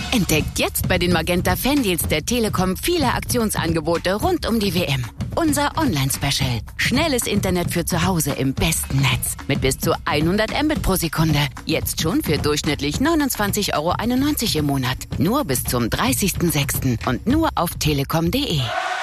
Entdeckt jetzt bei den Magenta Fandeals der Telekom viele Aktionsangebote rund um die WM. Unser Online-Special. Schnelles Internet für zu Hause im besten Netz. Mit bis zu 100 Mbit pro Sekunde. Jetzt schon für durchschnittlich 29,91 € im Monat. Nur bis zum 30.06. und nur auf telekom.de.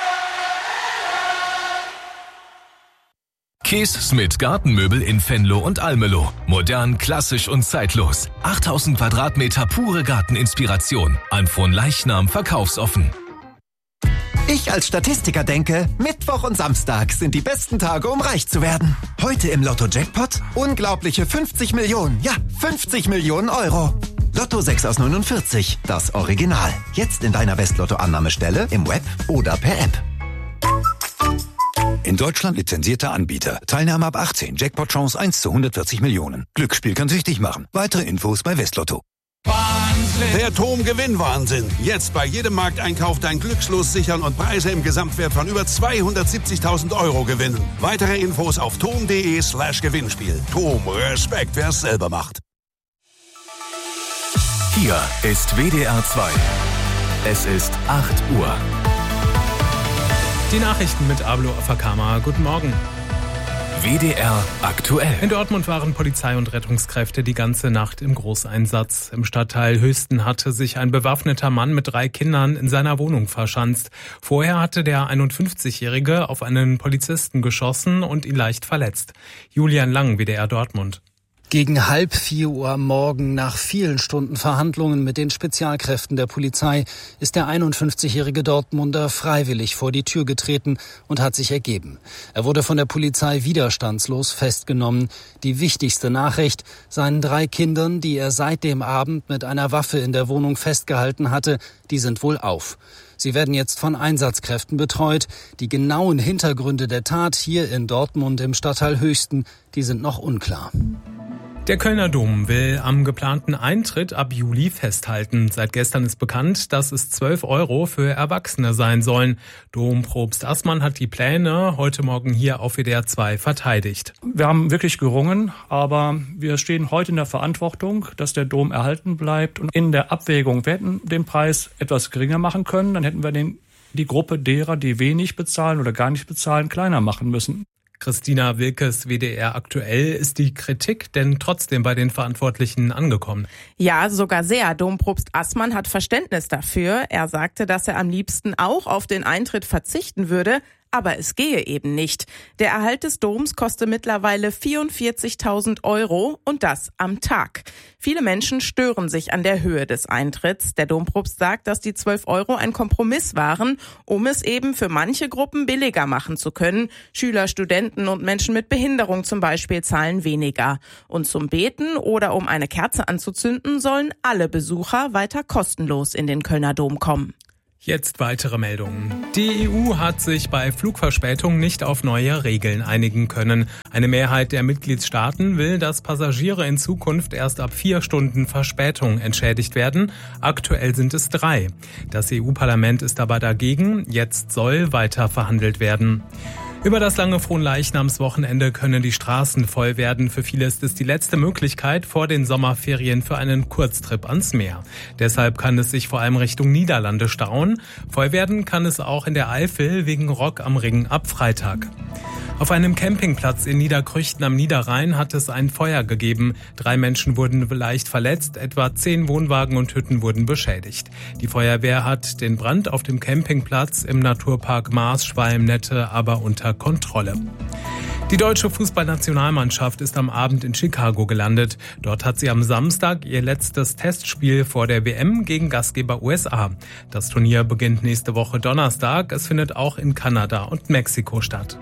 Kees Smith Gartenmöbel in Venlo und Almelo. Modern, klassisch und zeitlos. 8000 Quadratmeter pure Garteninspiration. An Fronleichnam verkaufsoffen. Ich als Statistiker denke, Mittwoch und Samstag sind die besten Tage, um reich zu werden. Heute im Lotto-Jackpot unglaubliche 50 Millionen. Ja, 50 Millionen Euro. Lotto 6 aus 49, das Original. Jetzt in deiner Westlotto-Annahmestelle, im Web oder per App. In Deutschland lizenzierter Anbieter. Teilnahme ab 18. Jackpot-Chance 1 zu 140 Millionen. Glücksspiel kann süchtig machen. Weitere Infos bei Westlotto. Wahnsinn! Der TOM-Gewinn-Wahnsinn. Jetzt bei jedem Markteinkauf dein Glückslos sichern und Preise im Gesamtwert von über 270.000 € gewinnen. Weitere Infos auf tom.de/Gewinnspiel. TOM, Respekt, wer es selber macht. Hier ist WDR 2. Es ist 8 Uhr. Die Nachrichten mit Ablo Afakama. Guten Morgen. WDR aktuell. In Dortmund waren Polizei und Rettungskräfte die ganze Nacht im Großeinsatz. Im Stadtteil Höchsten hatte sich ein bewaffneter Mann mit 3 Kindern in seiner Wohnung verschanzt. Vorher hatte der 51-Jährige auf einen Polizisten geschossen und ihn leicht verletzt. Julian Lang, WDR Dortmund. Gegen 3:30 Uhr am Morgen, nach vielen Stunden Verhandlungen mit den Spezialkräften der Polizei, ist der 51-jährige Dortmunder freiwillig vor die Tür getreten und hat sich ergeben. Er wurde von der Polizei widerstandslos festgenommen. Die wichtigste Nachricht: seinen 3 Kindern, die er seit dem Abend mit einer Waffe in der Wohnung festgehalten hatte, die sind wohlauf. Sie werden jetzt von Einsatzkräften betreut. Die genauen Hintergründe der Tat hier in Dortmund im Stadtteil Höchsten, die sind noch unklar. Der Kölner Dom will am geplanten Eintritt ab Juli festhalten. Seit gestern ist bekannt, dass es 12 € für Erwachsene sein sollen. Dompropst Assmann hat die Pläne heute Morgen hier auf WDR 2 verteidigt. Wir haben wirklich gerungen, aber wir stehen heute in der Verantwortung, dass der Dom erhalten bleibt. Und in der Abwägung, wir hätten den Preis etwas geringer machen können, dann hätten wir die Gruppe derer, die wenig bezahlen oder gar nicht bezahlen, kleiner machen müssen. Christina Wilkes, WDR aktuell. Ist die Kritik denn trotzdem bei den Verantwortlichen angekommen? Ja, sogar sehr. Dompropst Assmann hat Verständnis dafür. Er sagte, dass er am liebsten auch auf den Eintritt verzichten würde. Aber es gehe eben nicht. Der Erhalt des Doms kostet mittlerweile 44.000 € und das am Tag. Viele Menschen stören sich an der Höhe des Eintritts. Der Dompropst sagt, dass die 12 € ein Kompromiss waren, um es eben für manche Gruppen billiger machen zu können. Schüler, Studenten und Menschen mit Behinderung zum Beispiel zahlen weniger. Und zum Beten oder um eine Kerze anzuzünden, sollen alle Besucher weiter kostenlos in den Kölner Dom kommen. Jetzt weitere Meldungen. Die EU hat sich bei Flugverspätungen nicht auf neue Regeln einigen können. Eine Mehrheit der Mitgliedstaaten will, dass Passagiere in Zukunft erst ab 4 Stunden Verspätung entschädigt werden. Aktuell sind es 3. Das EU-Parlament ist aber dagegen. Jetzt soll weiter verhandelt werden. Über das lange Fronleichnamswochenende können die Straßen voll werden. Für viele ist es die letzte Möglichkeit vor den Sommerferien für einen Kurztrip ans Meer. Deshalb kann es sich vor allem Richtung Niederlande stauen. Voll werden kann es auch in der Eifel wegen Rock am Ring ab Freitag. Auf einem Campingplatz in Niederkrüchten am Niederrhein hat es ein Feuer gegeben. 3 Menschen wurden leicht verletzt, etwa 10 Wohnwagen und Hütten wurden beschädigt. Die Feuerwehr hat den Brand auf dem Campingplatz im Naturpark Maas-Schwalm-Nette aber unter Kontrolle. Die deutsche Fußballnationalmannschaft ist am Abend in Chicago gelandet. Dort hat sie am Samstag ihr letztes Testspiel vor der WM gegen Gastgeber USA. Das Turnier beginnt nächste Woche Donnerstag. Es findet auch in Kanada und Mexiko statt.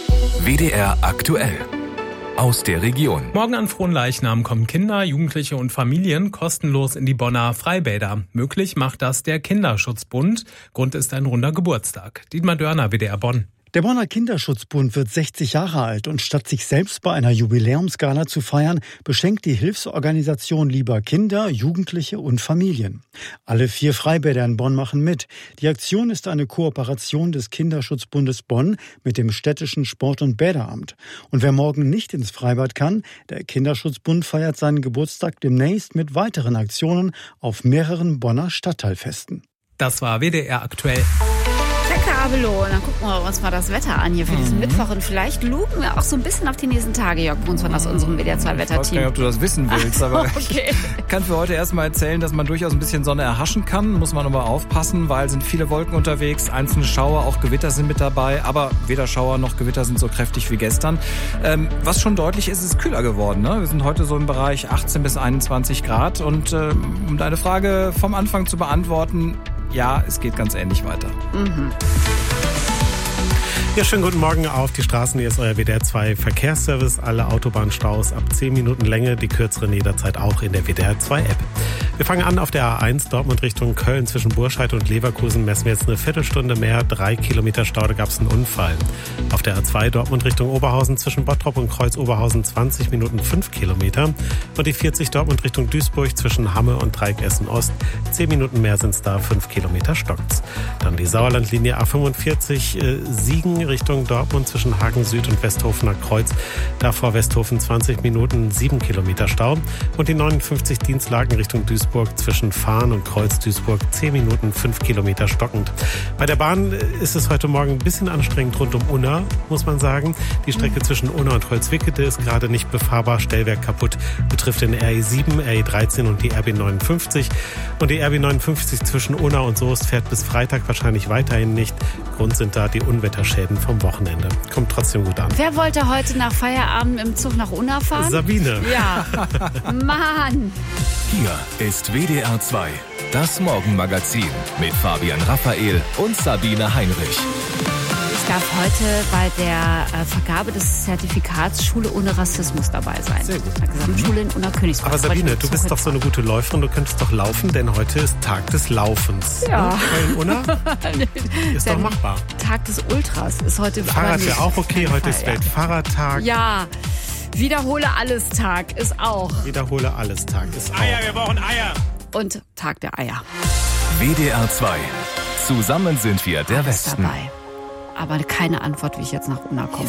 WDR aktuell. Aus der Region. Morgen an Fronleichnam kommen Kinder, Jugendliche und Familien kostenlos in die Bonner Freibäder. Möglich macht das der Kinderschutzbund. Grund ist ein runder Geburtstag. Dietmar Dörner, WDR Bonn. Der Bonner Kinderschutzbund wird 60 Jahre alt und statt sich selbst bei einer Jubiläumsgala zu feiern, beschenkt die Hilfsorganisation lieber Kinder, Jugendliche und Familien. Alle 4 Freibäder in Bonn machen mit. Die Aktion ist eine Kooperation des Kinderschutzbundes Bonn mit dem städtischen Sport- und Bäderamt. Und wer morgen nicht ins Freibad kann, der Kinderschutzbund feiert seinen Geburtstag demnächst mit weiteren Aktionen auf mehreren Bonner Stadtteilfesten. Das war WDR aktuell. Danke, Abelo. Und dann gucken wir uns mal das Wetter an hier für diesen Mittwoch. Und vielleicht lugen wir auch so ein bisschen auf die nächsten Tage, Jörg Brunsson aus unserem WDR2-Wetterteam. Ich weiß gar nicht, ob du das wissen willst, aber okay. Ich kann für heute erstmal erzählen, dass man durchaus ein bisschen Sonne erhaschen kann. Muss man aber aufpassen, weil sind viele Wolken unterwegs, einzelne Schauer, auch Gewitter sind mit dabei. Aber weder Schauer noch Gewitter sind so kräftig wie gestern. Was schon deutlich ist, ist kühler geworden. Ne? Wir sind heute so im Bereich 18 bis 21 Grad. Und um deine Frage vom Anfang zu beantworten, ja, es geht ganz ähnlich weiter. Ja, schönen guten Morgen auf die Straßen. Hier ist euer WDR2 Verkehrsservice. Alle Autobahnstaus ab 10 Minuten Länge, die kürzeren jederzeit auch in der WDR2 App. Wir fangen an auf der A1 Dortmund Richtung Köln zwischen Burscheid und Leverkusen. Messen wir jetzt eine Viertelstunde mehr. 3 Kilometer Stau, da gab es einen Unfall. Auf der A2 Dortmund Richtung Oberhausen zwischen Bottrop und Kreuz Oberhausen 20 Minuten 5 Kilometer. Und die 40 Dortmund Richtung Duisburg zwischen Hamme und Dreieck Essen Ost. 10 Minuten mehr sind es da, 5 Kilometer stockt's. Dann die Sauerlandlinie A45 Siegen Richtung Dortmund zwischen Hagen Süd und Westhofener Kreuz. Davor Westhofen 20 Minuten, 7 Kilometer Stau. Und die 59 Dienstlagen Richtung Duisburg zwischen Fahn und Kreuz Duisburg 10 Minuten, 5 Kilometer stockend. Bei der Bahn ist es heute Morgen ein bisschen anstrengend rund um Unna, muss man sagen. Die Strecke zwischen Unna und Holzwickede ist gerade nicht befahrbar. Stellwerk kaputt, betrifft den RE7, RE13 und die RB59. Und die RB59 zwischen Unna und Soest fährt bis Freitag wahrscheinlich weiterhin nicht. Grund sind da die Unwetterschäden vom Wochenende. Kommt trotzdem gut an. Wer wollte heute nach Feierabend im Zug nach Unna fahren? Sabine. Ja, Mann. Hier ist WDR 2, das Morgenmagazin mit Fabian Raphael und Sabine Heinrich. Ich darf heute bei der Vergabe des Zertifikats Schule ohne Rassismus dabei sein. Sehr gut. Der Gesamtschule in Unna-Königsberg. Aber Sabine, du bist doch so eine gute Läuferin, du könntest doch laufen, denn heute ist Tag des Laufens. Ja. In Unna? Ist doch machbar. Tag des Ultras ist heute. Fahrrad wäre auch okay, heute ist Weltfahrradtag. Ja. Wiederhole alles Tag ist auch. Wiederhole alles Tag ist auch. Eier, wir brauchen Eier. Und Tag der Eier. WDR 2. Zusammen sind wir der Westen. Dabei. Aber keine Antwort, wie ich jetzt nach Unna komme.